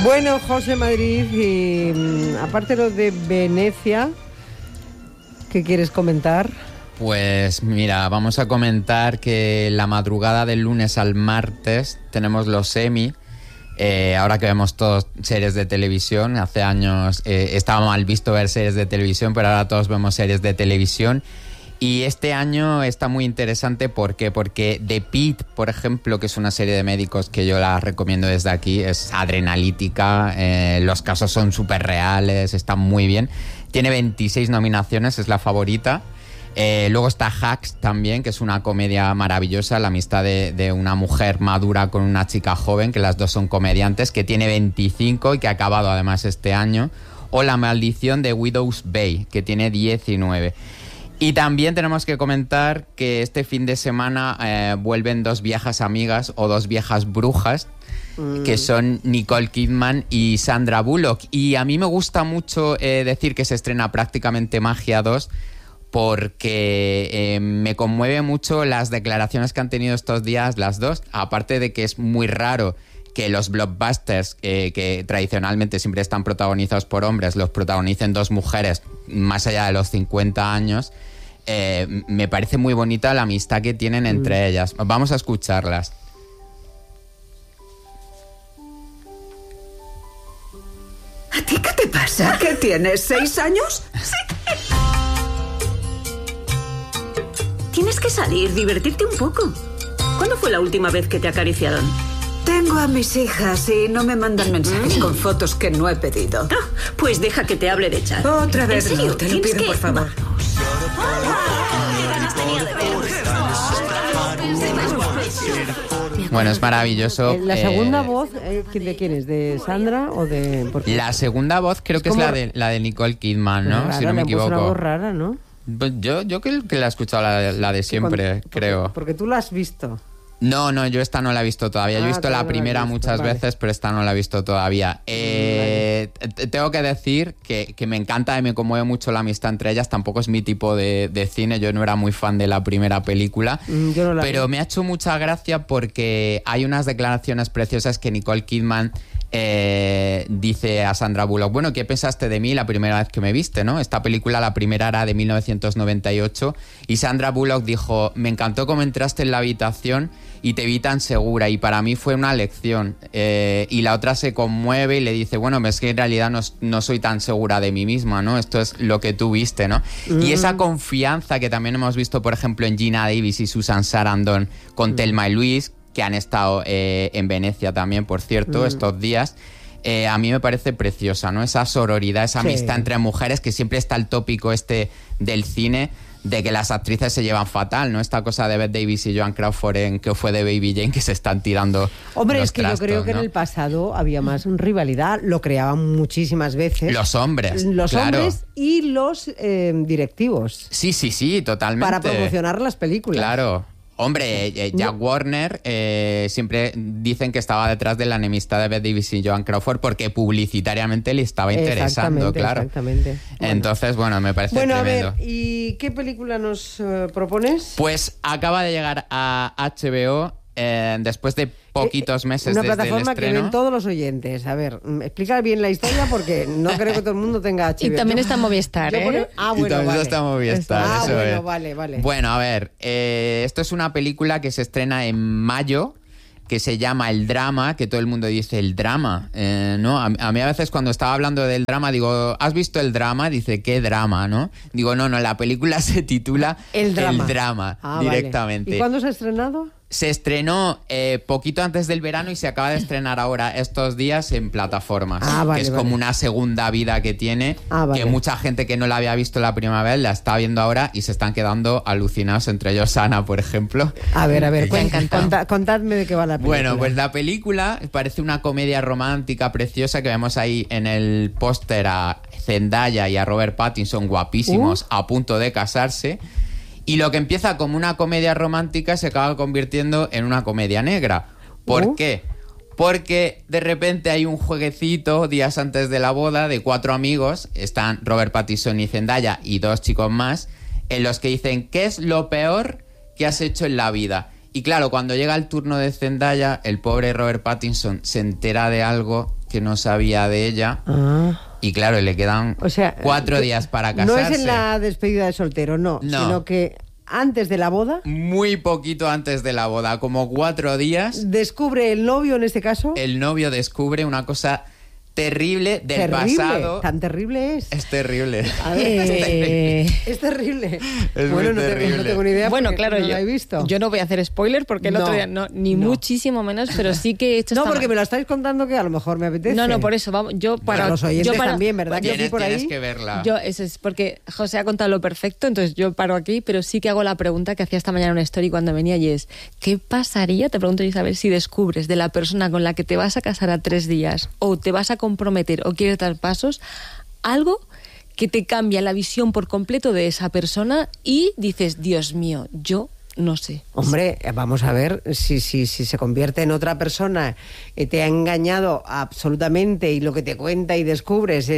Bueno, José Madrid, y aparte lo de Venecia, ¿qué quieres comentar? Pues mira, vamos a comentar que la madrugada del lunes al martes tenemos los Emmy. Ahora que vemos todos series de televisión, hace años estaba mal visto ver series de televisión, pero ahora todos vemos series de televisión. Y este año está muy interesante, ¿por qué? Porque The Pitt, por ejemplo, que es una serie de médicos que yo la recomiendo desde aquí, es adrenalítica, los casos son súper reales, están muy bien. Tiene 26 nominaciones, es la favorita. Luego está Hacks también, que es una comedia maravillosa, la amistad de una mujer madura con una chica joven, que las dos son comediantes, que tiene 25 y que ha acabado además este año. O La maldición de Widow's Bay, que tiene 19. Y también tenemos que comentar que este fin de semana vuelven dos viejas amigas o dos viejas brujas, que son Nicole Kidman y Sandra Bullock. Y a mí me gusta mucho decir que se estrena prácticamente Magia 2, porque me conmueve mucho las declaraciones que han tenido estos días las dos, aparte de que es muy raro que los blockbusters, que tradicionalmente siempre están protagonizados por hombres, los protagonicen dos mujeres más allá de los 50 años. Me parece muy bonita la amistad que tienen entre ellas. Vamos a escucharlas. ¿A ti qué te pasa? ¿Qué tienes, 6 años? Sí. Tienes que salir, divertirte un poco. ¿Cuándo fue la última vez que te acariciaron? Tengo a mis hijas y no me mandan mensajes con fotos que no he pedido. Ah, pues deja que te hable de chat. Otra vez ¿En serio? no, te lo pido, por favor. Bueno, es maravilloso. La segunda voz, ¿de quién es? ¿De Sandra o de...? Porque la segunda voz creo que es la de Nicole Kidman, ¿no? Rara, si no me equivoco. Es una voz rara, ¿no? Pues yo creo que la he escuchado la de siempre, creo. Porque tú la has visto. No, yo esta no la he visto todavía. Yo he visto la primera muchas veces, pero esta no la he visto todavía. Tengo que decir que me encanta y me conmueve mucho la amistad entre ellas. Tampoco es mi tipo de cine. Yo no era muy fan de la primera película. Yo no pero me ha hecho mucha gracia porque hay unas declaraciones preciosas que Nicole Kidman dice a Sandra Bullock: bueno, ¿qué pensaste de mí la primera vez que me viste, ¿no? Esta película, la primera, era de 1998, y Sandra Bullock dijo: me encantó cómo entraste en la habitación y te vi tan segura, y para mí fue una lección. Y la otra se conmueve y le dice: bueno, es que en realidad no soy tan segura de mí misma, ¿no? Esto es lo que tú viste, ¿no? Y esa confianza que también hemos visto, por ejemplo, en Gina Davis y Susan Sarandon con Thelma y Louise, que han estado en Venecia también, por cierto, estos días. A mí me parece preciosa, ¿no? Esa sororidad, esa amistad entre mujeres, que siempre está el tópico del cine, de que las actrices se llevan fatal, ¿no? Esta cosa de Bette Davis y Joan Crawford en que fue de Baby Jane, que se están tirando. Hombre, los es que trastos, yo creo que ¿no? en el pasado había más rivalidad, lo creaban muchísimas veces. Los hombres, Los claro. hombres y los directivos. Sí, totalmente. Para promocionar las películas. Claro. Hombre, Jack Warner siempre dicen que estaba detrás de la enemistad de Bette Davis y Joan Crawford porque publicitariamente le estaba interesando, claro. Exactamente. Entonces, bueno, me parece tremendo. tremendo. A ver, ¿y qué película nos propones? Pues acaba de llegar a HBO después de poquitos meses una desde el plataforma estreno. que ven todos los oyentes. A ver, explica bien la historia porque no creo que todo el mundo tenga HBO. Y también está Movistar, ¿eh? Bueno, Y también vale. está Movistar, eso bueno, es. vale. Bueno, a ver, esto es una película que se estrena en mayo, que se llama El Drama, que todo el mundo dice el drama, ¿no? A mí a veces cuando estaba hablando del drama digo: ¿has visto El Drama? Dice: ¿qué drama, no? Digo, no, la película se titula El Drama. Directamente. Vale. ¿Y cuándo se ha estrenado? Se estrenó poquito antes del verano y se acaba de estrenar ahora estos días en plataformas, vale, que es vale. como una segunda vida que tiene, Vale. que mucha gente que no la había visto la primera vez la está viendo ahora y se están quedando alucinados, entre ellos Ana, por ejemplo. A ver, Me ha encantado. contadme de qué va la película. Bueno, pues la película parece una comedia romántica preciosa, que vemos ahí en el póster a Zendaya y a Robert Pattinson, guapísimos, a punto de casarse. Y lo que empieza como una comedia romántica se acaba convirtiendo en una comedia negra. ¿Por qué? Porque de repente hay un jueguecito días antes de la boda de 4 amigos, están Robert Pattinson y Zendaya y 2 chicos más, en los que dicen: ¿qué es lo peor que has hecho en la vida? Y claro, cuando llega el turno de Zendaya, el pobre Robert Pattinson se entera de algo que no sabía de ella. Y claro, le quedan 4 días para casarse. No es en la despedida de soltero, no. Sino que antes de la boda. Muy poquito antes de la boda, como 4 días. ¿Descubre el novio en este caso? El novio descubre una cosa terrible del pasado. ¿Tan terrible es? Es terrible. A ver, es terrible. Es bueno, muy terrible. No tengo ni idea. Bueno, claro, no la he visto. Yo no voy a hacer spoiler porque el otro día muchísimo menos, pero sí que he hecho. No, porque me lo estáis contando que a lo mejor me apetece. No, por eso vamos. Para los oyentes también, ¿verdad? Tienes que verla. Eso es porque José ha contado lo perfecto, entonces yo paro aquí, pero sí que hago la pregunta que hacía esta mañana en una story cuando venía y es: ¿qué pasaría? Te pregunto, Isabel, si descubres de la persona con la que te vas a casar a 3 días o te vas a comprometer o quieres dar pasos, algo que te cambia la visión por completo de esa persona y dices, Dios mío, yo no sé. Hombre, vamos a ver si se convierte en otra persona, te ha engañado absolutamente y lo que te cuenta y descubres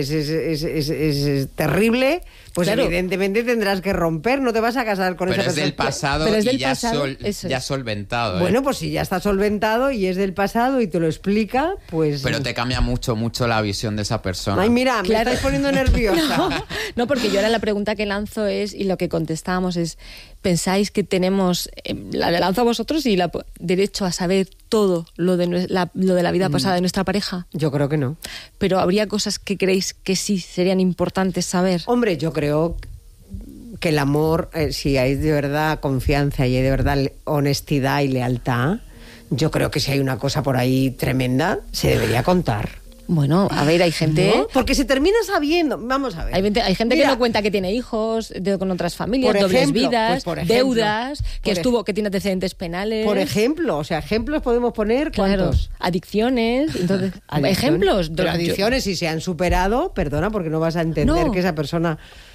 es terrible, pues claro, evidentemente tendrás que romper, no te vas a casar con esa persona. Pero es del pasado y ya solventado. Bueno, pues si ya está solventado y es del pasado y te lo explica, pues... Pero te cambia mucho la visión de esa persona. Ay, mira, me estáis poniendo nerviosa. No, porque yo ahora la pregunta que lanzo es, y lo que contestábamos es, ¿pensáis que tenemos, la lanzo a vosotros y derecho a saber todo lo de la vida pasada de nuestra pareja? Yo creo que no. Pero habría cosas que creéis que sí serían importantes saber. Hombre, yo creo que el amor, si hay de verdad confianza y hay de verdad honestidad y lealtad, yo creo que si hay una cosa por ahí tremenda, se debería contar. Bueno, a ver, hay gente... ¿No? Porque se termina sabiendo... Vamos a ver. Hay gente que no cuenta que tiene hijos, con otras familias, dobles vidas, deudas, que tiene antecedentes penales... Por ejemplo, ejemplos podemos poner, ¿cuántos? Claro, adicciones, entonces... Ejemplos. Pero adicciones, si se han superado, perdona, porque no vas a entender que esa persona...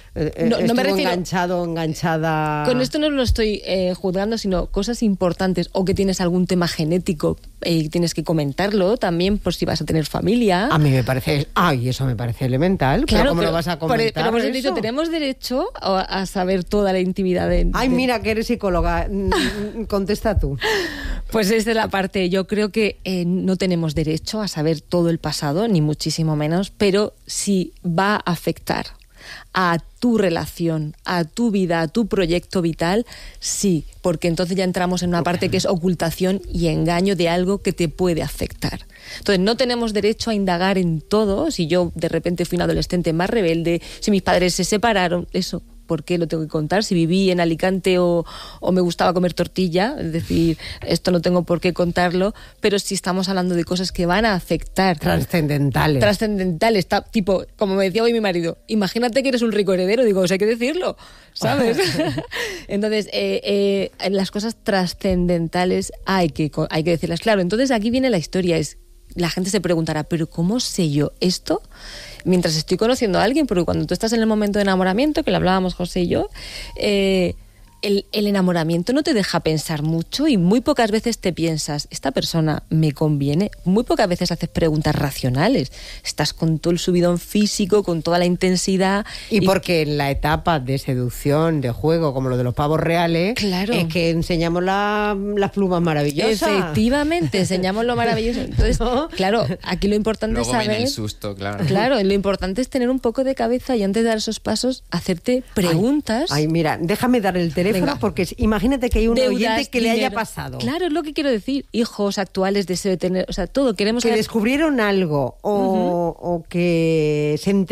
no me refiero, enganchada... Con esto no lo estoy juzgando, sino cosas importantes, o que tienes algún tema genético y tienes que comentarlo también por si vas a tener familia. A mí me parece... eso me parece elemental. Claro, ¿Cómo lo vas a comentar? Pero por eso dicho, tenemos derecho a saber toda la intimidad de... Mira, que eres psicóloga. Contesta tú. Pues esta es la parte. Yo creo que no tenemos derecho a saber todo el pasado, ni muchísimo menos, pero si va a afectar a tu relación, a tu vida, a tu proyecto vital, sí, porque entonces ya entramos en una parte que es ocultación y engaño de algo que te puede afectar. Entonces no tenemos derecho a indagar en todo. Si yo de repente fui una adolescente más rebelde, si mis padres se separaron, eso, ¿por qué lo tengo que contar? Si viví en Alicante o me gustaba comer tortilla, es decir, esto no tengo por qué contarlo, pero si estamos hablando de cosas que van a afectar... Trascendentales, tipo, como me decía hoy mi marido, imagínate que eres un rico heredero, digo, hay que decirlo, ¿sabes? Entonces, las cosas trascendentales hay que decirlas, claro. Entonces aquí viene la historia, la gente se preguntará, ¿pero cómo sé yo esto? Mientras estoy conociendo a alguien, porque cuando tú estás en el momento de enamoramiento, que lo hablábamos José y yo, el enamoramiento no te deja pensar mucho y muy pocas veces te piensas, ¿esta persona me conviene? Muy pocas veces haces preguntas racionales. Estás con todo el subidón físico, con toda la intensidad. Y porque en la etapa de seducción, de juego, como lo de los pavos reales, claro, es que enseñamos las plumas maravillosas. Efectivamente, enseñamos lo maravilloso. Entonces, claro, aquí lo importante es saber... Luego viene el susto, claro. Claro, lo importante es tener un poco de cabeza y antes de dar esos pasos, hacerte preguntas. Mira, déjame dar el teléfono. Venga. Porque imagínate que hay un oyente que le haya pasado. Claro, es lo que quiero decir. Hijos actuales, deseo de tener... O sea, todo queremos... Que descubrieron algo o que se enteraron